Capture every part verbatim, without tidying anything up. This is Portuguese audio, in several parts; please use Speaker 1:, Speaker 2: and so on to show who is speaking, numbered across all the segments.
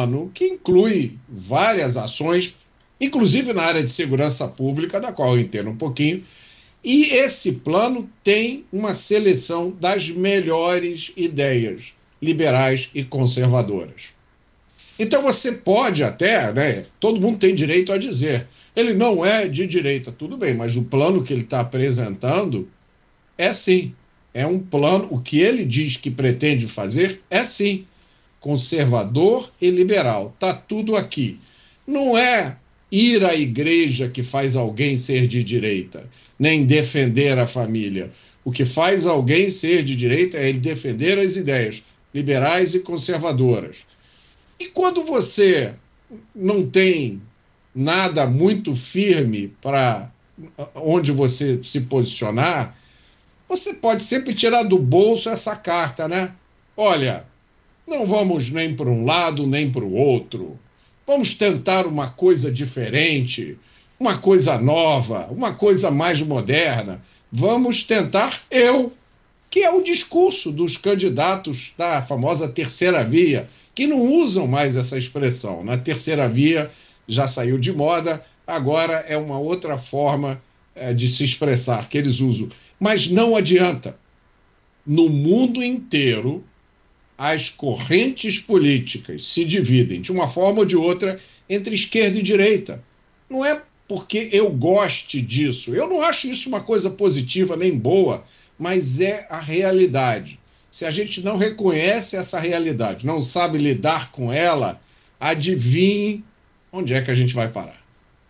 Speaker 1: plano que inclui várias ações, inclusive na área de segurança pública, da qual eu entendo um pouquinho, e esse plano tem uma seleção das melhores ideias liberais e conservadoras. Então você pode até, né, todo mundo tem direito a dizer, ele não é de direita, tudo bem, mas o plano que ele está apresentando é sim, é um plano, o que ele diz que pretende fazer é sim, conservador e liberal, está tudo aqui. Não é ir à igreja que faz alguém ser de direita, nem defender a família. O que faz alguém ser de direita é ele defender as ideias liberais e conservadoras. E quando você não tem nada muito firme para onde você se posicionar, você pode sempre tirar do bolso essa carta, né? Olha, não vamos nem para um lado nem para o outro. Vamos tentar uma coisa diferente, uma coisa nova, uma coisa mais moderna. Vamos tentar eu, que é o discurso dos candidatos da famosa terceira via, que não usam mais essa expressão. Na terceira via já saiu de moda, agora é uma outra forma é, de se expressar que eles usam. Mas não adianta. No mundo inteiro, as correntes políticas se dividem, de uma forma ou de outra, entre esquerda e direita. Não é porque eu goste disso. Eu não acho isso uma coisa positiva nem boa, mas é a realidade. Se a gente não reconhece essa realidade, não sabe lidar com ela, adivinhe onde é que a gente vai parar.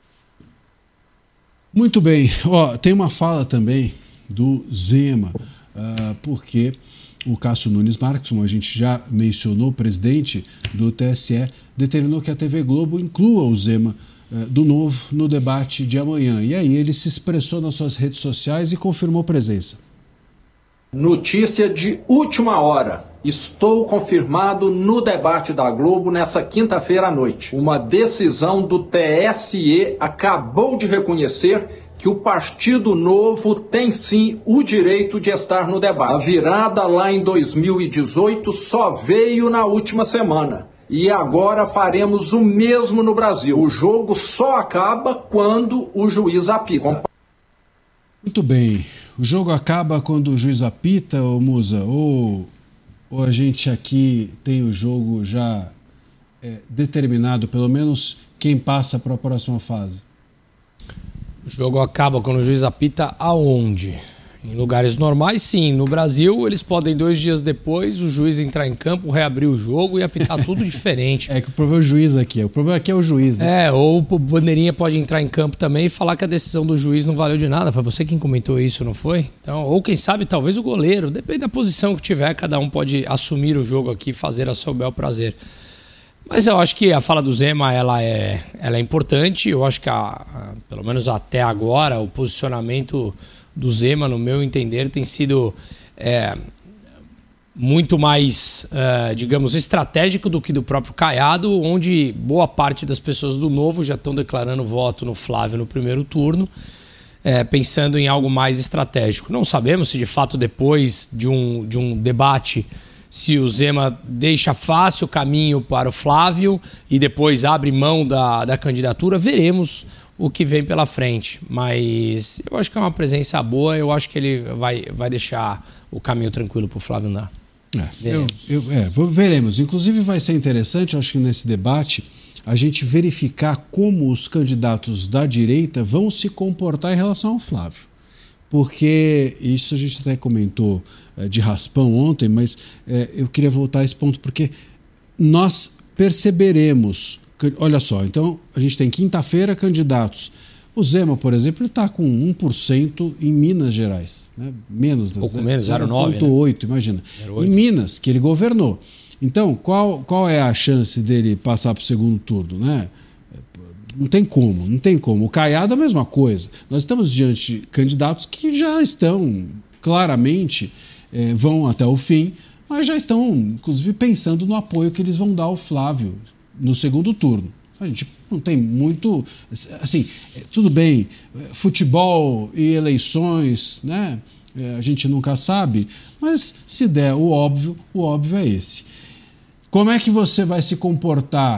Speaker 2: Muito bem. Ó, tem uma fala também do Zema, uh, porque o Cássio Nunes Marques, como a gente já mencionou, presidente do T S E, determinou que a T V Globo inclua o Zema uh, do Novo no debate de amanhã. E aí ele se expressou nas suas redes sociais e confirmou presença.
Speaker 3: Notícia de última hora. Estou confirmado no debate da Globo nessa quinta-feira à noite. Uma decisão do T S E acabou de reconhecer que o Partido Novo tem sim o direito de estar no debate. A virada lá em dois mil e dezoito só veio na última semana. E agora faremos o mesmo no Brasil. O jogo só acaba quando o juiz apita.
Speaker 2: Muito bem. O jogo acaba quando o juiz apita, ô Musa? Ou, ou a gente aqui tem o jogo já é, determinado, pelo menos quem passa para a próxima fase?
Speaker 4: O jogo acaba quando o juiz apita aonde? Em lugares normais, sim. No Brasil, eles podem, dois dias depois, o juiz entrar em campo, reabrir o jogo e apitar tudo diferente.
Speaker 2: É que o problema é o juiz aqui. O problema aqui é o juiz, né?
Speaker 4: É, ou o bandeirinha pode entrar em campo também e falar que a decisão do juiz não valeu de nada. Foi você quem comentou isso, não foi? Então, ou quem sabe, talvez o goleiro. Depende da posição que tiver, cada um pode assumir o jogo aqui e fazer a seu bel prazer. Mas eu acho que a fala do Zema ela é, ela é importante. Eu acho que, a, a, pelo menos até agora, o posicionamento do Zema, no meu entender, tem sido é, muito mais, é, digamos, estratégico do que do próprio Caiado, onde boa parte das pessoas do Novo já estão declarando voto no Flávio no primeiro turno, é, pensando em algo mais estratégico. Não sabemos se, de fato, depois de um, de um debate, se o Zema deixa fácil o caminho para o Flávio e depois abre mão da, da candidatura, veremos o que vem pela frente, mas eu acho que é uma presença boa, eu acho que ele vai, vai deixar o caminho tranquilo para o Flávio andar.
Speaker 2: É, eu, eu, é, veremos. Inclusive vai ser interessante, eu acho que nesse debate, a gente verificar como os candidatos da direita vão se comportar em relação ao Flávio. Porque isso a gente até comentou é, de raspão ontem, mas é, eu queria voltar a esse ponto, porque nós perceberemos. Olha só, então a gente tem quinta-feira candidatos. O Zema, por exemplo, está com um por cento em Minas Gerais. Né? Menos,
Speaker 4: pouco menos, zero vírgula nove,
Speaker 2: zero vírgula oito, né? Imagina. zero vírgula oito. Em Minas, que ele governou. Então, qual, qual é a chance dele passar para o segundo turno? Né? Não tem como, não tem como. O Caiado é a mesma coisa. Nós estamos diante de candidatos que já estão claramente, eh, vão até o fim, mas já estão, inclusive, pensando no apoio que eles vão dar ao Flávio no segundo turno. A gente não tem muito... Assim, tudo bem, futebol e eleições, né? A gente nunca sabe, mas se der o óbvio, o óbvio é esse. Como é que você vai se comportar